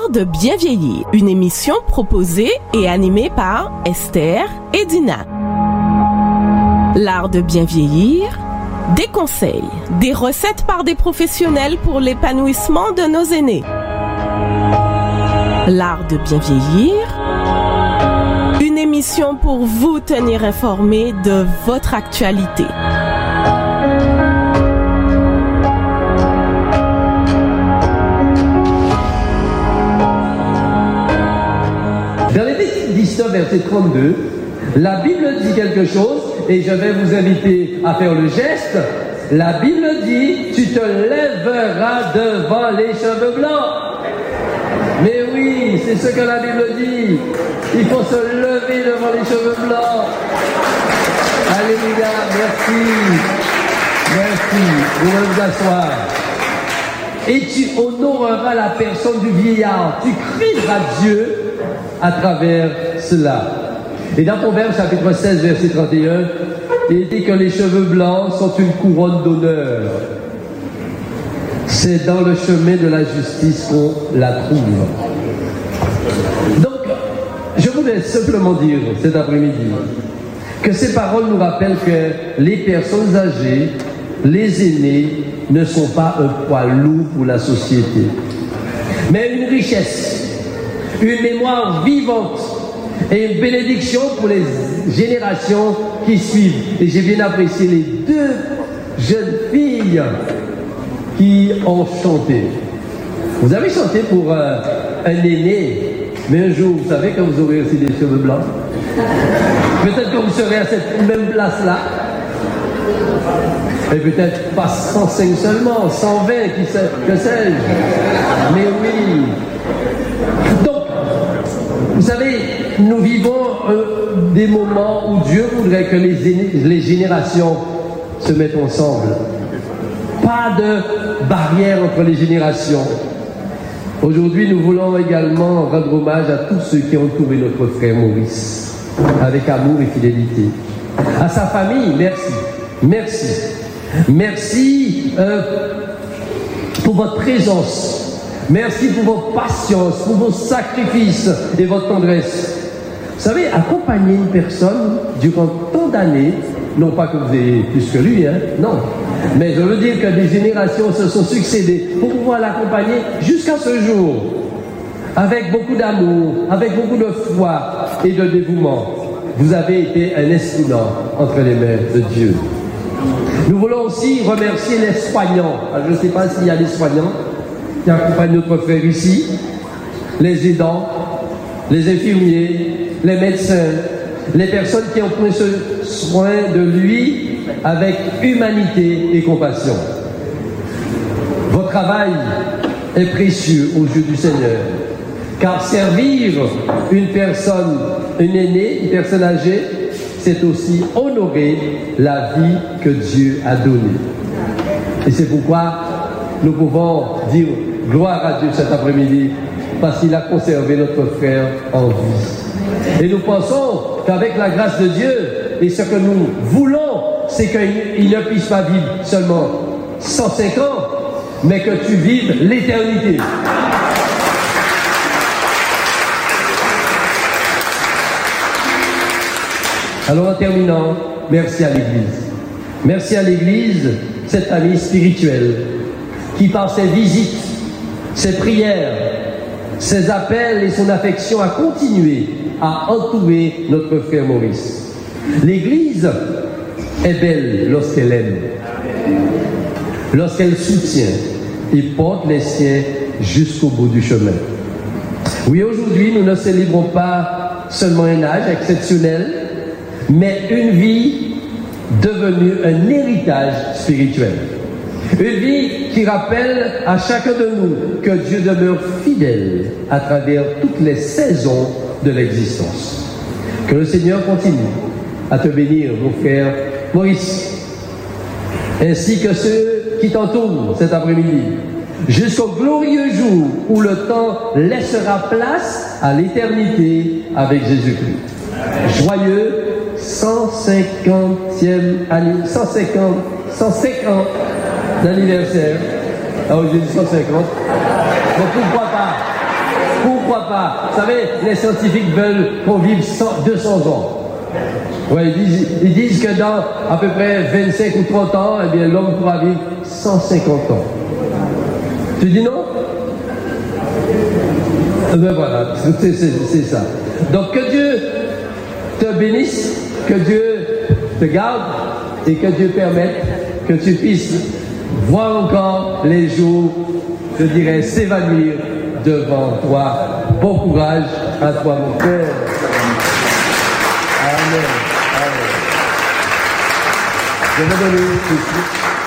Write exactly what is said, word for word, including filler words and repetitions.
L'art de bien vieillir, une émission proposée et animée par Esther et Dina. L'art de bien vieillir, des conseils, des recettes par des professionnels pour l'épanouissement de nos aînés. L'art de bien vieillir, une émission pour vous tenir informé de votre actualité. Dans Lévitique dix-neuf, verset trente-deux, la Bible dit quelque chose et je vais vous inviter à faire le geste. La Bible dit, tu te lèveras devant les cheveux blancs. Mais oui, c'est ce que la Bible dit. Il faut se lever devant les cheveux blancs. Alléluia, merci. Merci. Vous pouvez vous asseoir. Et tu honoreras la personne du vieillard. Tu crieras Dieu à travers cela. Et dans Proverbes chapitre seize, verset trente et un, il dit que les cheveux blancs sont une couronne d'honneur. C'est dans le chemin de la justice qu'on la trouve. Donc, je voulais simplement dire cet après-midi que ces paroles nous rappellent que les personnes âgées, les aînés, ne sont pas un poids lourd pour la société, mais une richesse, une mémoire vivante et une bénédiction pour les générations qui suivent. Et j'ai bien apprécié les deux jeunes filles qui ont chanté. Vous avez chanté pour euh, un aîné, mais un jour, vous savez, quand vous aurez aussi des cheveux blancs, peut-être que vous serez à cette même place-là, et peut-être pas cent cinq seulement, cent vingt, qui sait, que sais-je. Mais oui. Donc, vous savez, nous vivons euh, des moments où Dieu voudrait que les, aînés, les générations se mettent ensemble. Pas de barrière entre les générations. Aujourd'hui, nous voulons également rendre hommage à tous ceux qui ont entouré notre frère Maurice, avec amour et fidélité. À sa famille, merci. Merci. Merci euh, pour votre présence. Merci pour votre patience, pour vos sacrifices et votre tendresse. Vous savez, accompagner une personne durant tant d'années, non pas que vous ayez plus que lui, hein, non. Mais je veux dire que des générations se sont succédées pour pouvoir l'accompagner jusqu'à ce jour, avec beaucoup d'amour, avec beaucoup de foi et de dévouement. Vous avez été un instrument entre les mains de Dieu. Nous voulons aussi remercier les soignants. Alors, je ne sais pas s'il y a des soignants qui accompagnent notre frère ici, les aidants, les infirmiers, les médecins, les personnes qui ont pris ce soin de lui avec humanité et compassion. Votre travail est précieux aux yeux du Seigneur, car servir une personne, une aînée, une personne âgée, c'est aussi honorer la vie que Dieu a donnée. Et c'est pourquoi nous pouvons dire gloire à Dieu cet après-midi, parce qu'il a conservé notre frère en vie. Et nous pensons qu'avec la grâce de Dieu, et ce que nous voulons, c'est qu'il ne puisse pas vivre seulement cent cinq ans, mais que tu vives l'éternité. Alors en terminant, merci à l'Église. Merci à l'Église, cette famille spirituelle, qui par ses visites, ses prières, ses appels et son affection a continué à entourer notre frère Maurice. L'Église est belle lorsqu'elle aime, lorsqu'elle soutient et porte les siens jusqu'au bout du chemin. Oui, aujourd'hui, nous ne célébrons pas seulement un âge exceptionnel, mais une vie devenue un héritage spirituel. Une vie qui rappelle à chacun de nous que Dieu demeure fidèle à travers toutes les saisons de l'existence. Que le Seigneur continue à te bénir, mon frère Maurice, ainsi que ceux qui t'entourent cet après-midi, jusqu'au glorieux jour où le temps laissera place à l'éternité avec Jésus-Christ. Joyeux cent cinquantième année, cent cinquante, cent cinquante d'anniversaire. Ah, j'ai dit cent cinquante. Donc pourquoi pas? Pourquoi pas? Vous savez, les scientifiques veulent qu'on vive deux cents ans. Ouais, ils, disent, ils disent que dans à peu près vingt-cinq ou trente ans, eh bien, l'homme pourra vivre cent cinquante ans. Tu dis non? Ben voilà, c'est, c'est, c'est ça. Donc que Dieu te bénisse, que Dieu te garde et que Dieu permette que tu puisses voir encore les jours, je dirais, s'évanouir devant toi. Bon courage à toi, mon frère. Amen. Amen. Je vais donner tout de suite.